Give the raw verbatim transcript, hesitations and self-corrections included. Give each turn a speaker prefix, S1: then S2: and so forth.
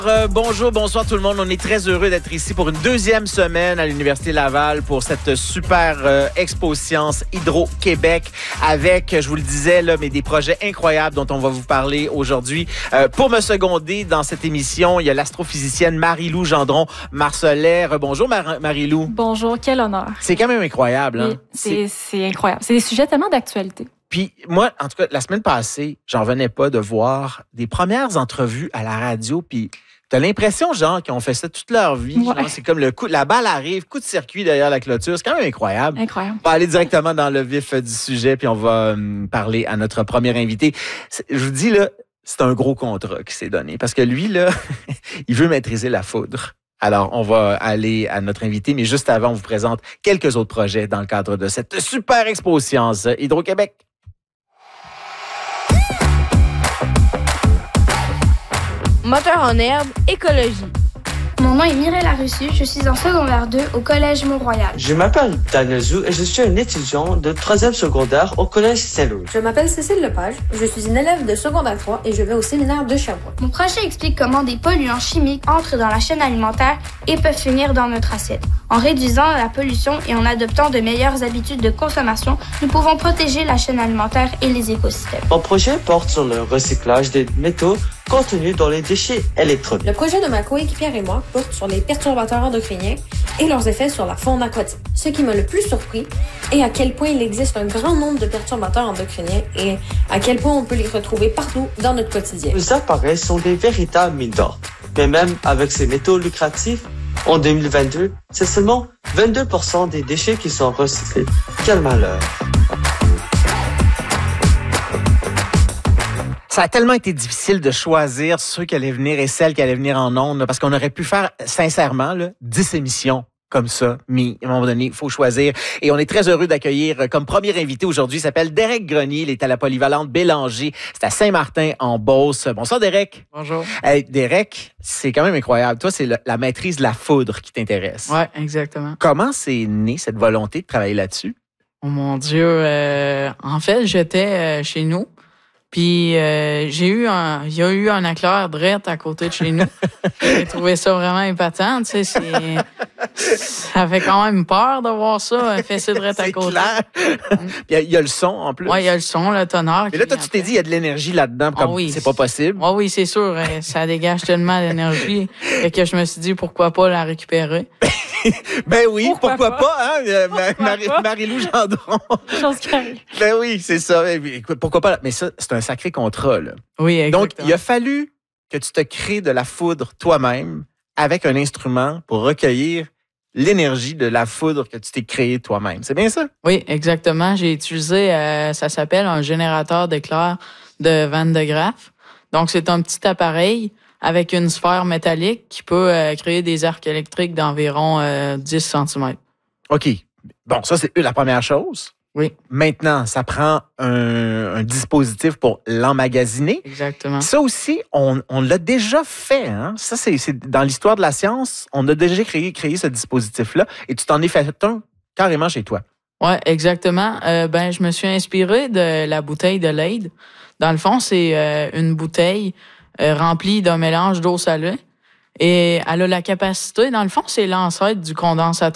S1: Euh, bonjour, bonsoir tout le monde. On est très heureux d'être ici pour une deuxième semaine à l'Université Laval pour cette super euh, expo science Hydro-Québec avec, je vous le disais, là, mais des projets incroyables dont on va vous parler aujourd'hui. Euh, pour me seconder dans cette émission, il y a l'astrophysicienne Marie-Lou Gendron-Marcellet. Bonjour Mar- Marie-Lou.
S2: Bonjour, quel honneur.
S1: C'est quand même incroyable. Hein?
S2: Oui, c'est, c'est incroyable. C'est des sujets tellement d'actualité.
S1: Puis moi, en tout cas, la semaine passée, j'en revenais pas de voir des premières entrevues à la radio, puis t'as l'impression, genre, qu'ils ont fait ça toute leur vie.
S2: Ouais.
S1: Genre, c'est comme le coup, la balle arrive, coup de circuit derrière la clôture. C'est quand même incroyable.
S2: Incroyable.
S1: On va aller directement dans le vif du sujet, puis on va hum, parler à notre premier invité. C'est, je vous dis, là, c'est un gros contrat qui s'est donné. Parce que lui, là, il veut maîtriser la foudre. Alors, on va aller à notre invité, mais juste avant, on vous présente quelques autres projets dans le cadre de cette super expo science Hydro-Québec.
S3: Moteur en herbe, écologie.
S4: Mon nom est Mireille Larussu, je suis en secondaire deux au Collège Mont-Royal.
S5: Je m'appelle Daniel Zou et je suis un étudiant de troisième secondaire au Collège Saint-Louis.
S6: Je m'appelle Cécile Lepage, je suis une élève de secondaire trois et je vais au séminaire de Sherbrooke.
S4: Mon projet explique comment des polluants chimiques entrent dans la chaîne alimentaire et peuvent finir dans notre assiette. En réduisant la pollution et en adoptant de meilleures habitudes de consommation, nous pouvons protéger la chaîne alimentaire et les écosystèmes.
S5: Mon projet porte sur le recyclage des métaux contenus dans les déchets électroniques.
S6: Le projet de ma coéquipière et moi porte sur les perturbateurs endocriniens et leurs effets sur la faune aquatique. Ce qui m'a le plus surpris est à quel point il existe un grand nombre de perturbateurs endocriniens et à quel point on peut les retrouver partout dans notre quotidien.
S5: Les appareils sont des véritables mines d'or. Mais même avec ces métaux lucratifs, en deux mille vingt-deux, c'est seulement vingt-deux pour cent des déchets qui sont recyclés. Quel malheur!
S1: Ça a tellement été difficile de choisir ceux qui allaient venir et celles qui allaient venir en ondes, là, parce qu'on aurait pu faire, sincèrement, là, dix émissions comme ça, mais à un moment donné, il faut choisir. Et on est très heureux d'accueillir comme premier invité aujourd'hui, il s'appelle Derek Grenier, il est à la polyvalente Bélanger, c'est à Saint-Martin-en-Beauce. Bonsoir Derek.
S7: Bonjour.
S1: Hey, Derek, c'est quand même incroyable. Toi, c'est le, la maîtrise de la foudre qui t'intéresse.
S7: Ouais, exactement.
S1: Comment c'est né cette volonté de travailler là-dessus?
S7: Oh mon Dieu, euh, en fait, j'étais euh, chez nous. Puis euh, j'ai eu un, il y a eu un éclair direct à côté de chez nous. J'ai trouvé ça vraiment épatant, tu sais, c'est, ça fait quand même peur de voir ça, fessé direct à côté.
S1: C'est clair. Puis il y a le son en plus.
S7: Ouais, il y a le son, le tonnerre.
S1: Mais là, toi, tu t'es dit, il y a de l'énergie là-dedans, comme
S7: ah oui,
S1: c'est pas possible.
S7: Oui, oui, c'est sûr, ça dégage tellement d'énergie que je me suis dit, pourquoi pas la récupérer.
S1: Ben oui, pourquoi, pourquoi pas,
S2: pas
S1: hein, euh,
S2: pourquoi
S1: Marie,
S2: pas?
S1: Marie-Lou Gendron.
S2: Chose qui arrive.
S1: Ben oui, c'est ça. Écoute, pourquoi pas? Mais ça, c'est un sacré contrat, là.
S7: Oui, exactement.
S1: Donc, il a fallu que tu te crées de la foudre toi-même avec un instrument pour recueillir l'énergie de la foudre que tu t'es créée toi-même. C'est bien ça?
S7: Oui, exactement. J'ai utilisé, euh, ça s'appelle un générateur d'éclair de Van de Graaff. Donc, c'est un petit appareil avec une sphère métallique qui peut euh, créer des arcs électriques d'environ euh, dix centimètres.
S1: OK. Bon, ça, c'est la première chose.
S7: Oui.
S1: Maintenant, ça prend un, un dispositif pour l'emmagasiner.
S7: Exactement.
S1: Ça aussi, on, on l'a déjà fait. Hein? Ça, c'est, c'est dans l'histoire de la science, on a déjà créé, créé ce dispositif-là et tu t'en es fait un carrément chez toi.
S7: Oui, exactement. Euh, ben, je me suis inspiré de la bouteille de Leyde. Dans le fond, c'est euh, une bouteille euh, remplie d'un mélange d'eau salée et elle a la capacité, dans le fond, c'est l'ancêtre du condensateur